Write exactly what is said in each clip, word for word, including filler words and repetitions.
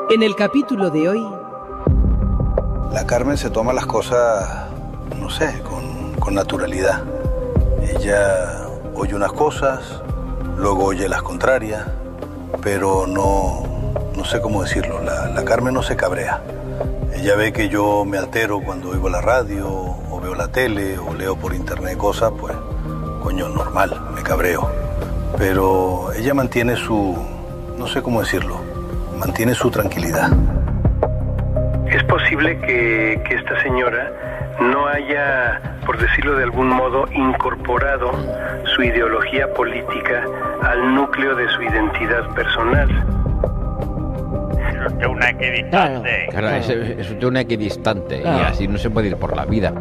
En el capítulo de hoy... La Carmen se toma las cosas, no sé, con, con naturalidad. Ella oye unas cosas, luego oye las contrarias, pero no, no sé cómo decirlo. La, la Carmen no se cabrea. Ella ve que yo me altero cuando oigo la radio, o veo la tele, o leo por internet cosas, pues, coño, normal, me cabreo. Pero ella mantiene su, no sé cómo decirlo, mantiene su tranquilidad. Es posible que, que esta señora no haya, por decirlo de algún modo, incorporado su ideología política al núcleo de su identidad personal. Es usted una equidistante. Claro, claro. Es, es usted una equidistante, claro. Y así no se puede ir por la vida.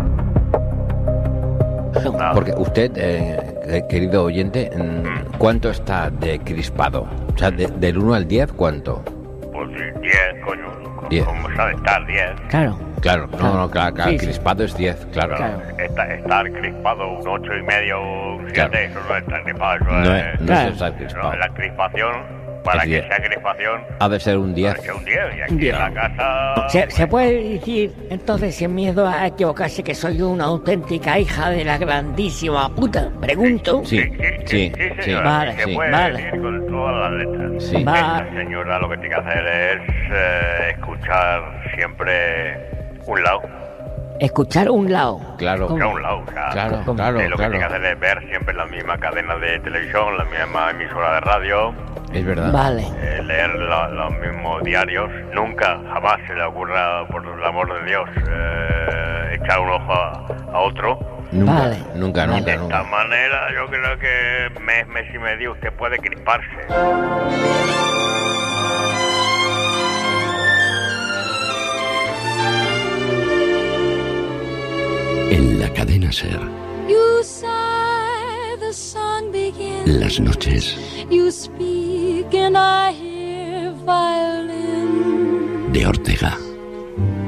No. Porque usted, eh, querido oyente, ¿cuánto está de crispado? O sea, de, del uno al diez, ¿cuánto? Pues diez, coño. diez. ¿Cómo sabe estar diez? Claro. Claro, no, claro. no, claro, claro. Sí, crispado sí. Es diez, claro. claro. Estar, estar crispado un ocho y medio, un siete, claro. Eso no es estar crispado. Eso no es, es, no claro. es estar crispado. No, la crispación... Para que sea crispación... Ha de ser un diez. Ha de ser un diez. Y aquí diez. En la casa... ¿Se, ¿Se puede decir, entonces, sin miedo a equivocarse, que soy una auténtica hija de la grandísima puta? Pregunto. Sí, sí, sí. sí, sí, sí. Vale, se sí, puede vale. decir con todas las letras. Sí. Vale. Esta señora lo que tiene que hacer es eh, escuchar siempre un lado. Escuchar un lado. Claro. Escuchar un lado, o sea, claro, ¿cómo? claro, eh, lo claro. que tiene que hacer es ver siempre la misma cadena de televisión, la misma emisora de radio. Es verdad. Vale. Eh, leer la, los mismos diarios. Nunca, jamás se le ocurra, por el amor de Dios, eh, echar un ojo a, a otro. Nunca, vale. nunca, nunca, De nunca. esta manera yo creo que mes, mes y medio usted puede crisparse. En la cadena SER. You sigh, the song begins. Las noches. You speak and I hear violin. De Ortega.